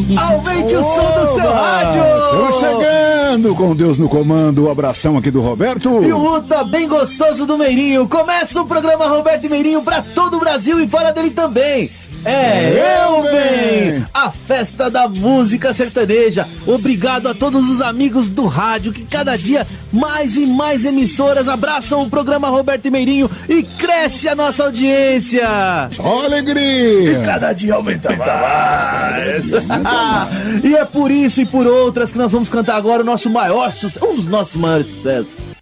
Aumente o som do seu rádio! Tô chegando com Deus no comando, o abração aqui do Roberto. E o luta bem gostoso do Meirinho. Começa o programa Roberto e Meirinho pra todo o Brasil e fora dele também. Eu bem! A festa da música sertaneja. Obrigado a todos os amigos do rádio que cada dia mais e mais emissoras abraçam o programa Roberto e Meirinho e cresce a nossa audiência. Só alegria! E cada dia aumenta mais. E é por isso e por outras que nós vamos cantar agora o nosso maior sucesso, um dos nossos maiores sucessos.